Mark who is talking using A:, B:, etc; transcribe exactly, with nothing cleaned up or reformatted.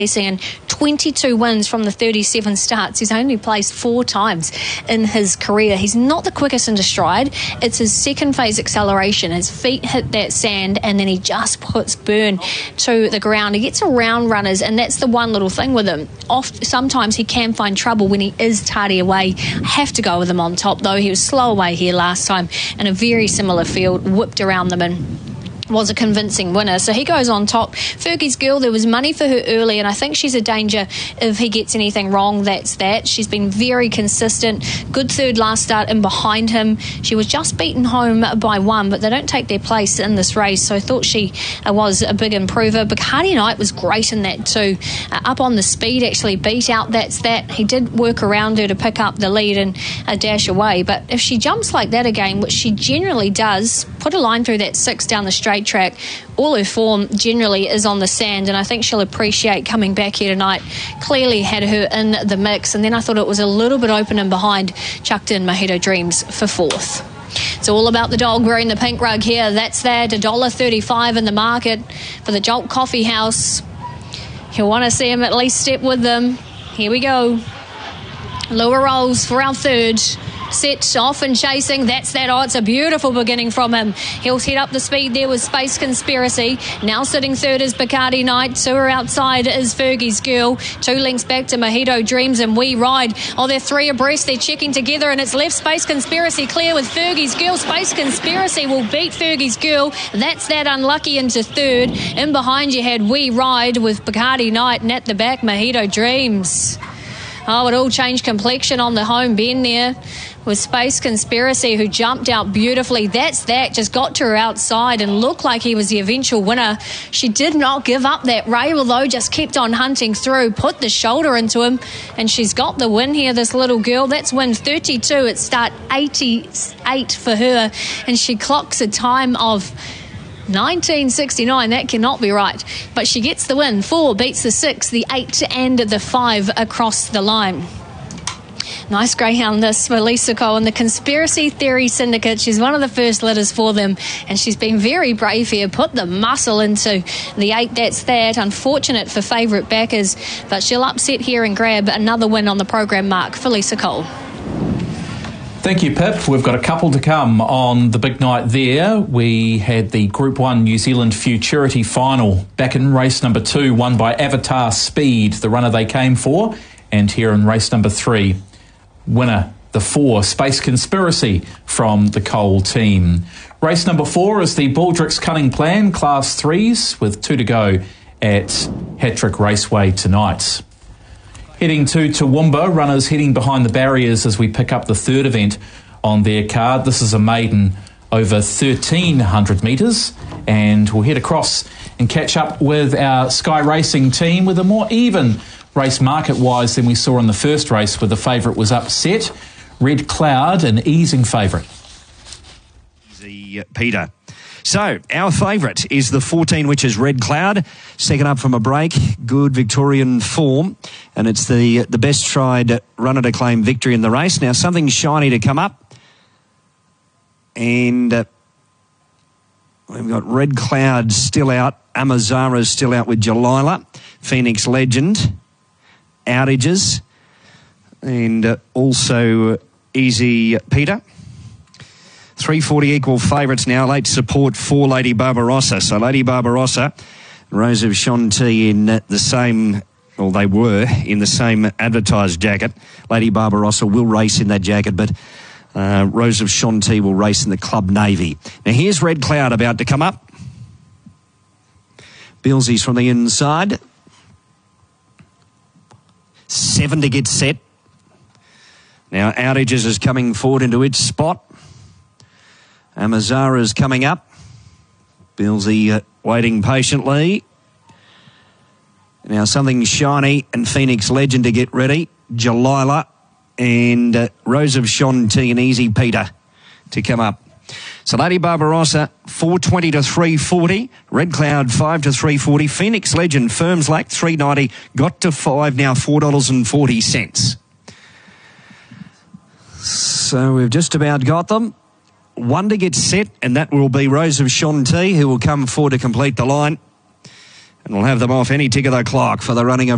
A: And twenty-two wins from the thirty-seven starts. He's only placed four times in his career. He's not the quickest into stride. It's his second phase acceleration. His feet hit that sand and then he just puts burn to the ground. He gets around runners, and that's the one little thing with him. Oft, sometimes he can find trouble when he is tardy away. Have to go with him on top though. He was slow away here last time in a very similar field, whipped around them and was a convincing winner. So he goes on top. Fergie's Girl, there was money for her early, and I think she's a danger if he gets anything wrong. That's that. She's been very consistent. Good third last start in behind him. She was just beaten home by one, but they don't take their place in this race, so I thought she uh, was a big improver. Bacardi Knight was great in that too. Uh, up on the speed, actually beat out That's That. He did work around her to pick up the lead and uh, dash away, but if she jumps like that again, which she generally does, put a line through that six down the straight track, all her form generally is on the sand, and I think she'll appreciate coming back here tonight. Clearly had her in the mix, and then I thought it was a little bit open and behind, chucked in Mojito Dreams for fourth. It's all about the dog wearing the pink rug here. That's that, one dollar thirty-five in the market for the Jolt Coffee House. You'll want to see him at least step with them. Here we go. Lure rolls for our third. Set off and chasing. That's that. Oh, it's a beautiful beginning from him. He'll head up the speed there with Space Conspiracy. Now sitting third is Bacardi Knight. Two are outside is Fergie's Girl. Two links back to Mojito Dreams and We Ride. Oh, they're three abreast. They're checking together, and it's left Space Conspiracy clear with Fergie's Girl. Space Conspiracy will beat Fergie's Girl. That's that. Unlucky into third. In behind you had We Ride with Bacardi Knight, and at the back Mojito Dreams. Oh, it all changed complexion on the home bend there with Space Conspiracy, who jumped out beautifully. That's that, just got to her outside and looked like he was the eventual winner. She did not give up that rail though, just kept on hunting through, put the shoulder into him, and she's got the win here, this little girl. That's win thirty-two at start eighty-eight for her, and she clocks a time of nineteen sixty-nine. That cannot be right, but she gets the win. Four beats the six, the eight and the five across the line. Nice greyhound this for Lisa Cole and the Conspiracy Theory Syndicate. She's one of the first litters for them, and she's been very brave here, put the muscle into the eight. That's that. Unfortunate for favourite backers, but she'll upset here and grab another win on the program mark for Lisa Cole.
B: Thank you, Pip. We've got a couple to come on the big night there. We had the Group one New Zealand Futurity Final back in race number two, won by Avatar Speed, the runner they came for. And here in race number three, winner, the four, Space Conspiracy from the Cole team. Race number four is the Baldrick's Cunning Plan, Class threes, with two to go at Hattrick Raceway tonight. Heading to Toowoomba, runners heading behind the barriers as we pick up the third event on their card. This is a maiden over thirteen hundred metres, and we'll head across and catch up with our Sky Racing team with a more even race market-wise than we saw in the first race, where the favourite was upset. Red Cloud, an easing favourite.
C: Easy, Peter. So, our favourite is the fourteen, which is Red Cloud. Second up from a break, good Victorian form. And it's the the best tried runner to claim victory in the race. Now, something shiny to come up. And uh, we've got Red Cloud still out. Amazara's still out with Jalila. Phoenix Legend. Outages. And uh, also Easy Peter. three forty equal favourites now. Late support for Lady Barbarossa. So Lady Barbarossa, Rose of Shanti in the same, well, they were in the same advertised jacket. Lady Barbarossa will race in that jacket, but uh, Rose of Shanti will race in the Club Navy. Now here's Red Cloud about to come up. Billsy's from the inside. Seven to get set. Now Outages is coming forward into its spot. Amazara is coming up. Billsy uh, waiting patiently. Now something shiny and Phoenix Legend to get ready. Jalila and uh, Rose of Shanti and Easy Peter to come up. So Lady Barbarossa, four twenty to three forty. Red Cloud, five to three forty. Phoenix Legend, Firms Lack, three ninety. Got to five, now four dollars and forty cents. So we've just about got them. One to get set, and that will be Rose of Shanti, who will come forward to complete the line. And we'll have them off any tick of the clock for the running of